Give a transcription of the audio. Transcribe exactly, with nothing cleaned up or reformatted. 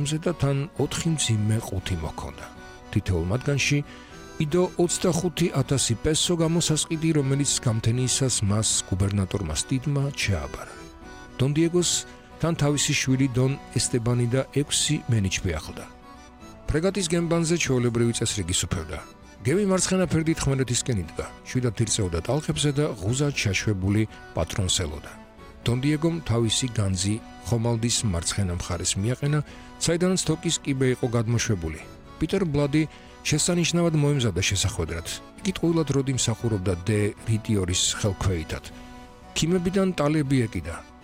ათასზე და თან ოთხი მძიმე ყუთი მოქონდა. თითოეულ მათგანში იდო ოცდახუთი ათასი პესო გამოსასყიდი, რომელიც გამთენიისას მას გუბერნატორმა სტიდმა შეაბარა. დონ დიეგოს თან თავისი შვილი დონ ესტებანი და ექვსი მენიჩბე ახლდა. ფრეგატის გემბანზე ჩვეულებრივი წესრიგი სუფევდა. გემი მარცხენა ფერდით ხმელეთისკენ იდგა, შვიდად ირწეოდა ტალღებზე და ღუზად შეშვებული პატრონს ელოდა. დონ დიეგომ თავისი განძი ხომალდის მარცხენა მხარეს მიაყენა, საიდანაც თოკის კიბე იყო გადმოშვებული. პიტერ ბლადი შესანიშნავად მოემზადა შესახვედრად. იგი ტყუილად როდი მსახურობდა დე რიტიორის ხელქვეითად. ქიმებიდან ტალები ეკიდა.